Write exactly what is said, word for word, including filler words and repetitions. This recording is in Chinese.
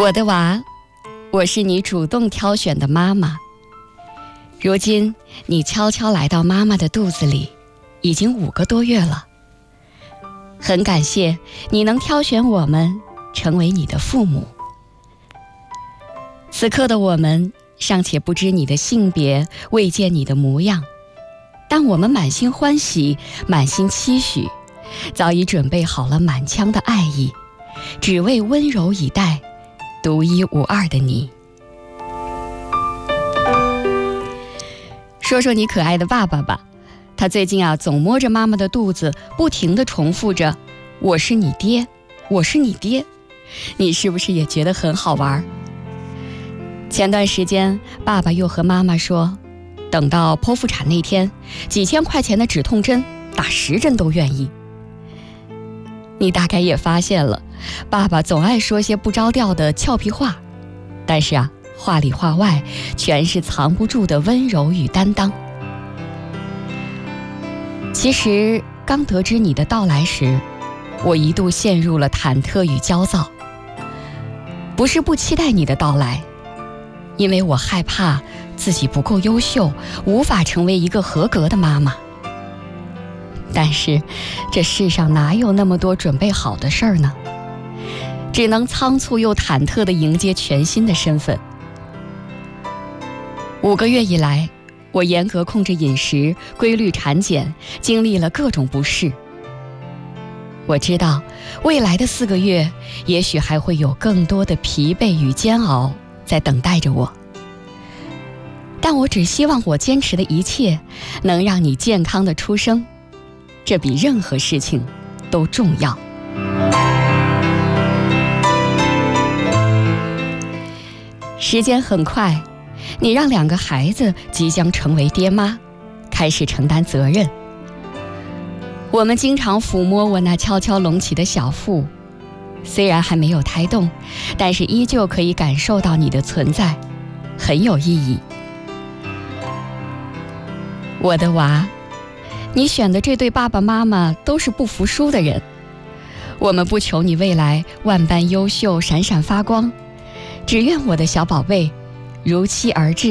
我的娃，我是你主动挑选的妈妈。如今你悄悄来到妈妈的肚子里，已经五个多月了。很感谢你能挑选我们成为你的父母。此刻的我们尚且不知你的性别，未见你的模样，但我们满心欢喜，满心期许，早已准备好了满腔的爱意，只为温柔以待独一无二的你。说说你可爱的爸爸吧，他最近啊总摸着妈妈的肚子，不停地重复着我是你爹，我是你爹。你是不是也觉得很好玩？前段时间爸爸又和妈妈说，等到剖腹产那天，几千块钱的止痛针打十针都愿意。你大概也发现了，爸爸总爱说些不着调的俏皮话，但是啊话里话外全是藏不住的温柔与担当。其实刚得知你的到来时，我一度陷入了忐忑与焦躁。不是不期待你的到来，因为我害怕自己不够优秀，无法成为一个合格的妈妈。但是这世上哪有那么多准备好的事儿呢？只能仓促又忐忑地迎接全新的身份。五个月以来，我严格控制饮食，规律产检，经历了各种不适。我知道未来的四个月，也许还会有更多的疲惫与煎熬在等待着我。但我只希望我坚持的一切能让你健康的出生，这比任何事情都重要。时间很快，你让两个孩子即将成为爹妈，开始承担责任。我们经常抚摸我那悄悄隆起的小腹，虽然还没有胎动，但是依旧可以感受到你的存在，很有意义。我的娃，你选的这对爸爸妈妈都是不服输的人。我们不求你未来万般优秀，闪闪发光，只愿我的小宝贝如期而至，